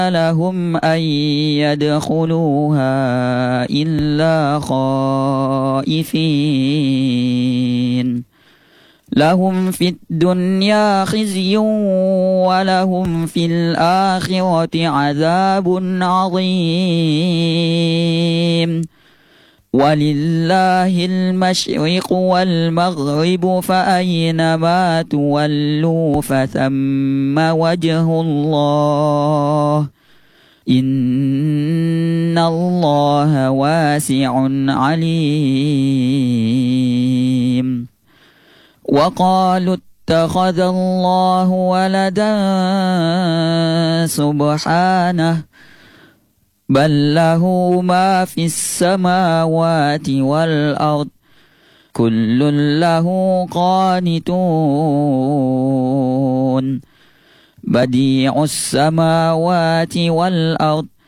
لهم أن يدخلوها إلا خائفين لهم في الدنيا خزي ولهم في الآخرة عذاب عظيم ولله المشرق والمغرب فأينما تولوا فثم وجه الله إن الله واسع عليم وقالوا اتخذ الله ولدا سبحانه بل له ما في السماوات والأرض كل له قانتون بديع السماوات والأرض